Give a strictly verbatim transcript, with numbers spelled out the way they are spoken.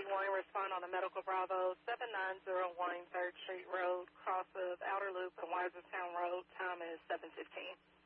one, respond on the Medical Bravo, seven nine zero one third Street Road, cross of Outer Loop and Weiserstown Road. Time is seven fifteen.